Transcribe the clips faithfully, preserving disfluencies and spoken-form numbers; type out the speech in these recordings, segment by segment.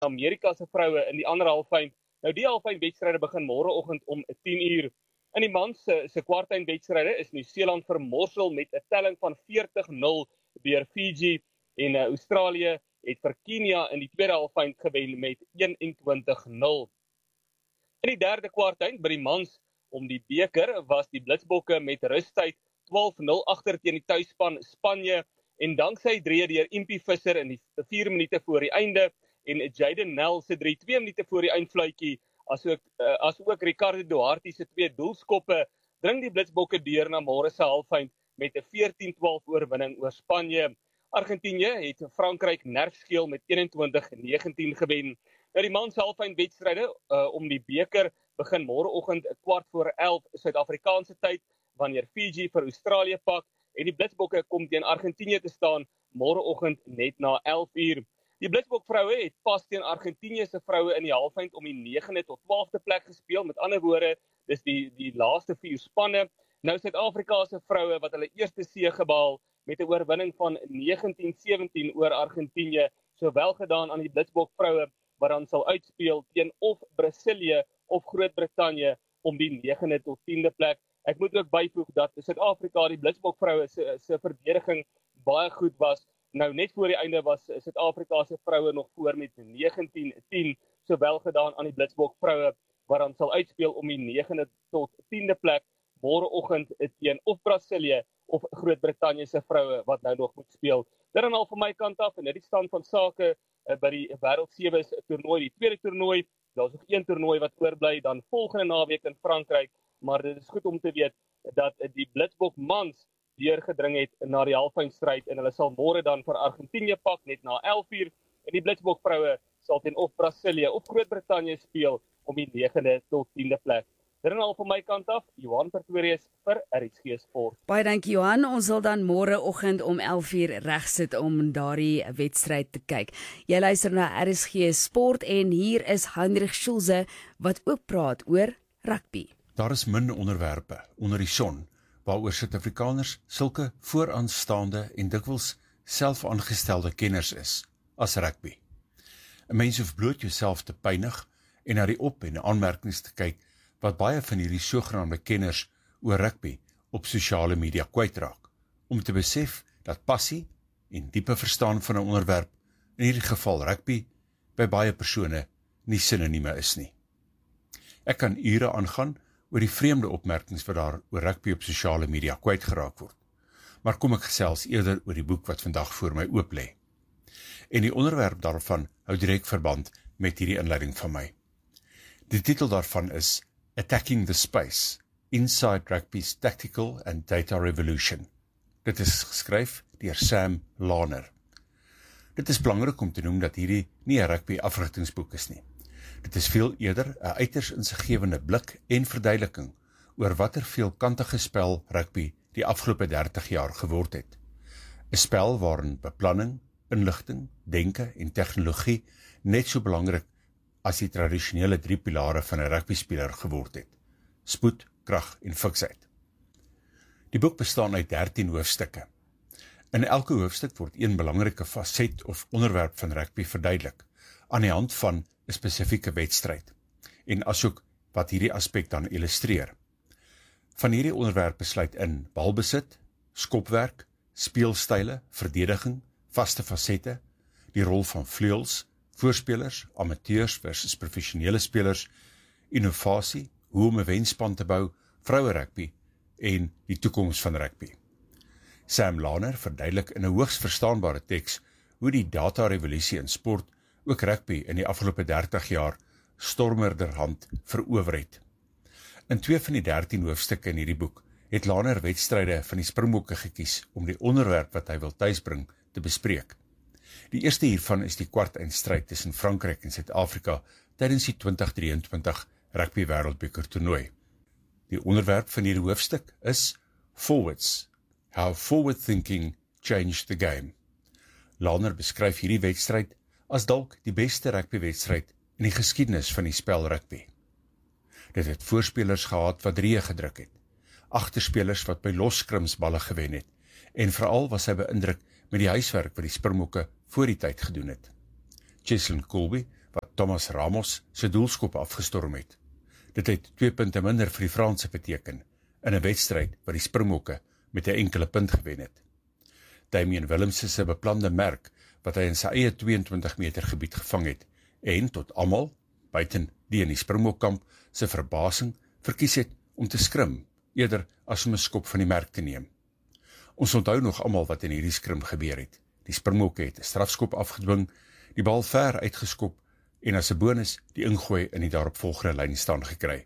Amerika se vroue in die ander halfeind. Nou die halfeindwedstryde begin môreoggend om tien uur. In die mans se, se kwartfinale is Nieu-Seeland vermorsel met 'n telling van veertig nul deur Fiji en uh, Australië het vir Kenia in die tweede halfeind gewen met eenentwintig nul. In die derde kwartfinale by die mans om die beker was die Blitsbokke met rustyd twaalf nul agter teen die tuisspan Spanje en danksy drie deur Impie Visser in die vier minute voor die einde en Jayden Nel se drie twee minute voor die eindfluitjie asook uh, asook Ricardo Duarte se twee doelskoppe dring die Blitsbokke deur na môre se halfeind met 'n veertien twaalf oorwinning oor Spanje. Argentinië het Frankryk nerfskeel met eenentwintig negentien gewen. Nou die mans halfeindwedstryde uh, om die beker begin môreoggend kwart voor elf Suid-Afrikaanse tyd wanneer Fiji vir Australië pak en die Blitsbokke kom teen Argentinië te staan môreoggend net na elf uur. Die Blitsbok vroue het pas teen Argentinië se vroue in die halfeind om die negende tot twaalfde plek gespeel. Met ander woorde, dis die die laaste vier spanne. Nou Suid-Afrika se vroue wat hulle eerste seëge behaal met 'n oorwinning van negentien sewentien oor Argentinië, sowel gedaan aan die Blitsbok vroue wat dan sal uitspeel teen of Brasilië of Groot-Brittanje om die negende tot tiende plek. Ek moet ook byvoeg dat Suid-Afrika die Blitsbok vroue se se verdediging baie goed was. Nou net voor die einde was Suid-Afrika se vroue nog voor met negentien tien, sowel gedaan aan die Blitsbok vroue wat dan sal uitspeel om die negende tot tiende plek môreoggend teen of Brasilië of Groot-Brittanje se vroue wat nou nog moet speel. Dit dan al van my kant af en dit die stand van sake uh, by die Wêreld sewe toernooi, die tweede toernooi. Daar's nog een toernooi wat oorbly dan volgende naweek in Frankryk, maar dit is goed om te weet dat uh, die Blitsbok mans deurgedring het na die halfeindstryd en hulle sal môre dan vir Argentinië pak net na elf uur en die Blitsbok vroue sal teen of Brasilië of Groot-Brittanje speel om die negende tot tiende plek. Dit is al van my kant af, Johan Pretorius vir R S G Sport. Baie dankie Johan, ons sal dan môreoggend om elf uur reg sit om daardie wedstryd te kyk. Jy luister na R S G Sport en hier is Heinrich Schulze wat ook praat oor rugby. Daar is min onderwerpe onder die son waaroor Suid-Afrikaners sulke vooraanstaande en dikwels selfaangestelde kenners is as rugby. 'n Mens hoef bloot jouself te pynig en na die op- en aanmerkings te kyk wat baie van hierdie sogenaamde kenners oor rugby op sosiale media kwytraak, om te besef dat passie en diepe verstaan van 'n onderwerp, in hierdie geval rugby, by baie persone nie sinonieme is nie. Ek kan ure aangaan oor die vreemde opmerkings wat daar oor rugby op sosiale media kwytgeraak word, maar kom ek gesels eerder oor die boek wat vandag voor my oop lê. En die onderwerp daarvan hou direk verband met hierdie inleiding van my. Die titel daarvan is Attacking the Space, Inside Rugby's Tactical and Data Revolution. Dit is geskryf deur Sam Larner. Dit is belangrik om te noem dat hierdie nie 'n rugby afrigtingsboek is nie. Dit is veel eerder 'n uiters insiggewende blik en verduideliking oor watter veelkantige spel rugby die afgelope dertig jaar geword het. 'n Spel waarin beplanning, inligting, denke en tegnologie net so belangrik as die tradisionele drie pilare van 'n rugbyspeler geword het: spoed, krag en fiksheid. Die boek bestaan uit dertien hoofstukke. In elke hoofstuk word een belangrike faset of onderwerp van rugby verduidelik aan die hand van 'n spesifieke wedstryd en asook wat hierdie aspek dan illustreer. Van hierdie onderwerpe sluit in balbesit, skopwerk, speelstyle, verdediging, vaste fasette, die rol van vleuels, voorspelers, amateurs versus professionele spelers, innovasie, hoe om 'n wenspan te bou, vroue rugby en die toekoms van rugby. Sam Larner verduidelik in 'n hoogs verstaanbare teks hoe die data-revolusie in sport ook rugby in die afgelope dertig jaar stormerderhand verower het. In twee van die dertien hoofstukke in hierdie boek het Larner wedstryde van die Springbokke gekies om die onderwerp wat hy wil tuisbring te bespreek. Die eerste hiervan is die kwart-eindstryd tussen Frankryk en Suid-Afrika tydens die twintig drieëntwintig Rugby Wêreldbeker toernooi. Die onderwerp van hierdie hoofstuk is Forwards, How Forward Thinking Changed the Game. Larner beskryf hierdie wedstryd as dalk die beste rugbywedstryd in die geskiedenis van die spel rugby. Dit het voorspelers gehad wat drieë gedruk het, agterspelers wat by losskrims balle gewen het, en veral was hy beïndruk met die huiswerk wat die Springbokke voor die tyd gedoen het. Cheslin Kolbe wat Thomas Ramos se doelskop afgestorm het. Dit het twee punte minder vir die Franse beteken, in 'n wedstryd wat die Springbokke met 'n enkele punt gewen het. Damian Willemse se beplande merk, wat hy in sy eie tweeëntwintig meter gebied gevang het, en tot almal, buiten die in die Springbokkamp, se verbasing, verkies het om te skrim, eerder as om 'n skop van die merk te neem. Ons onthou nog almal wat in hierdie skrim gebeur het. Die Springbokke het 'n strafskop afgedwing, die bal ver uitgeskop en as 'n bonus die ingooi in die daaropvolgende lyn staan gekry.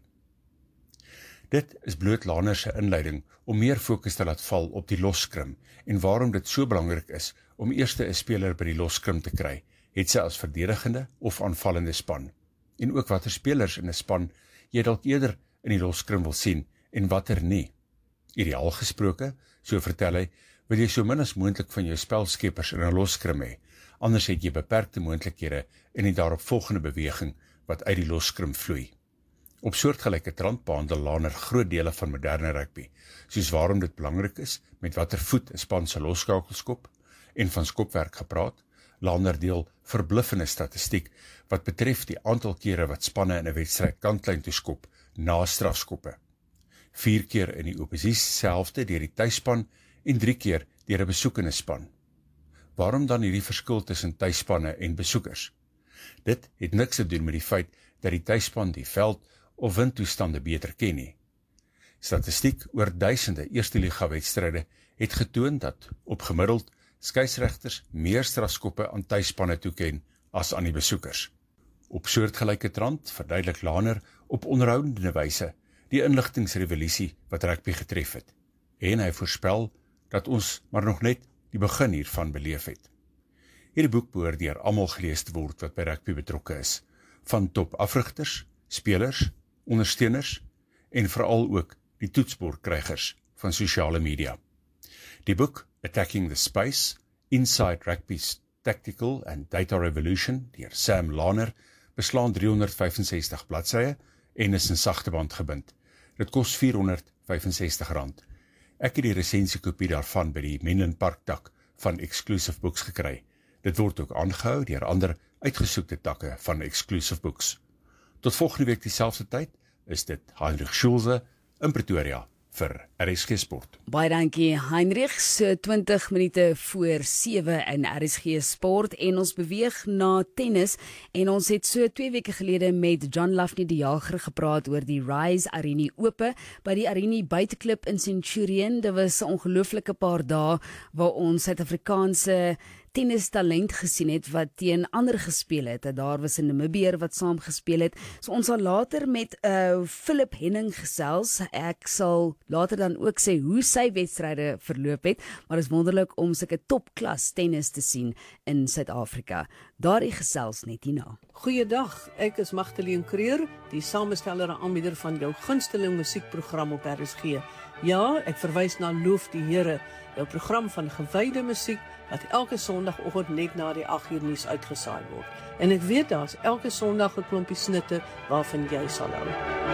Dit is bloot Laner se inleiding om meer fokus te laat val op die losskrim en waarom dit so belangrik is om eers 'n speler by die losskrim te kry, het sy as verdedigende of aanvallende span, en ook watter spelers in 'n span jy dalk eerder in die losskrim wil sien en watter nie. Ideaal gesproke, so vertel hy, wil jy so min as moontlik van jou spelskeppers in 'n losskrim hê, anders het jy beperkte moontlikhede in die daaropvolgende beweging wat uit die losskrim vloei. Op soortgelyke trant behandel Laner groot dele van moderne rugby, soos waarom dit belangrik is met watter voet 'n span se losskakelskop, en van skopwerk gepraat. Laner deel verbluffende statistiek wat betref die aantal kere wat spanne in 'n wedstryd kantlyn toe skop na strafskoppe. Vier keer in die opposisie se helfte deur die tuisspan en drie keer deur 'n besoekende span. Waarom dan hierdie verskil tussen tuisspanne en besoekers? Dit het niks te doen met die feit dat die tuisspan die veld of windtoestande beter ken nie. Statistiek oor duisende eerste liga wedstryde het getoon dat op gemiddeld skeieregters meer strafskoppe aan tuisspanne toeken as aan die besoekers. Op soortgelyke trant verduidelik Laner op onderhoudende wyse die inligtingsrevolusie wat rugby getref het, en hy voorspel dat ons maar nog net die begin hiervan beleef het. Hierdie boek behoort deur almal gelees te word wat by rugby betrokke is, van top afrigters, spelers, ondersteuners en veral ook die toetsbordkrygers van sosiale media. Die boek Attacking the Space, Inside Rugby's Tactical and Data Revolution deur Sam Laner beslaan driehonderdvyfensestig bladsye en is in sagte band gebind. Dit kos vierhonderdvyfensestig rand. Ek het die resensiekopie daarvan by die Menlyn Park tak van Exclusive Books gekry. Dit word ook aangehou deur ander uitgesoekte takke van Exclusive Books. Tot volgende week dieselfde tyd is dit Heinrich Schulze in Pretoria vir R S G Sport. Baie dankie Heinrich, so twintig minute voor sewe in R S G Sport en ons beweeg na tennis en ons het so twee weke gelede met John Lafney die Jager gepraat oor die Rise Arini Ope by die Arini buiteklub in Centurion. Dit was 'n ongelooflike paar dae waar ons Suid-Afrikaanse tennis talent gesien het wat teen ander gespeel het. Daar was 'n Namibier wat saam gespeel het. So ons sal later met uh, Philip Henning gesels. Ek sal later dan ook sê hoe sy wedstryde verloop het, maar is wonderlik om sulke topklas tennis te sien in Suid-Afrika. Daardie gesels net hierna. Goeiedag, ek is Magdalene Creer, die samesteller en aanbieder van jou gunsteling musiekprogram op R S G. Ja, ek verwys na Loof die Here, jou program van gewyde musiek wat elke Sondagoggend net na die agt uur nuus uitgesaai word. En ek weet daar's elke Sondag 'n klompie snitte waarvan jy sal hou.